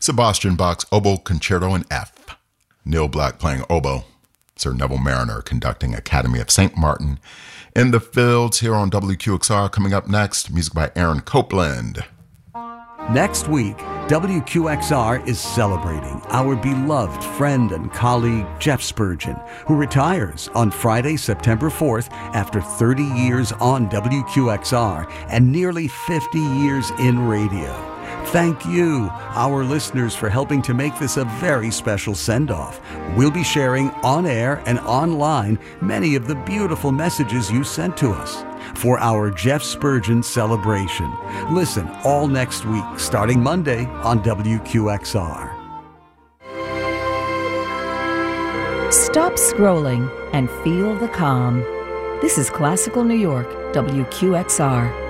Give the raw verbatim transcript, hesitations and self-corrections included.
Sebastian Bach's Oboe Concerto in F. Neil Black playing oboe. Sir Neville Mariner conducting Academy of Saint Martin. In the Fields here on W Q X R. Coming up next, music by Aaron Copland. Next week, W Q X R is celebrating our beloved friend and colleague Jeff Spurgeon, who retires on Friday, September fourth after thirty years on W Q X R and nearly fifty years in radio. Thank you, our listeners, for helping to make this a very special send-off. We'll be sharing on air and online many of the beautiful messages you sent to us for our Jeff Spurgeon celebration. Listen all next week, starting Monday on W Q X R. Stop scrolling and feel the calm. This is Classical New York, W Q X R.